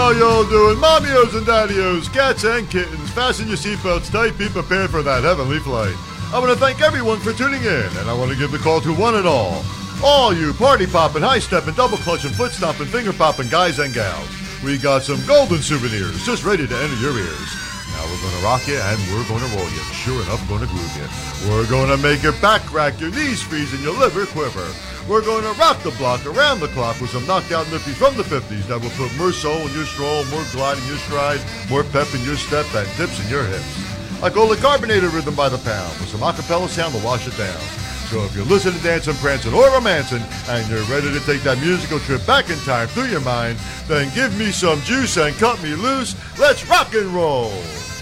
How y'all doing? Mommy-os and daddy-os, cats and kittens, fasten your seatbelts tight, be prepared for that heavenly flight. I want to thank everyone for tuning in, and I want to give the call to one and all you party-popping, high-stepping, double-clutching, foot-stomping, finger-popping guys and gals. We got some golden souvenirs just ready to enter your ears. Now we're going to rock you, and we're going to roll you, and sure enough, going to groove you. We're going to make your back crack, your knees freeze, and your liver quiver. We're going to rock the block around the clock with some knockout nifties from the 50s that will put more soul in your stroll, more glide in your stride, more pep in your step, and dips in your hips. I call it carbonated rhythm by the pound with some acapella sound to wash it down. So if you're listening to dancing, prancing, or romancing, and you're ready to take that musical trip back in time through your mind, then give me some juice and cut me loose. Let's rock and roll.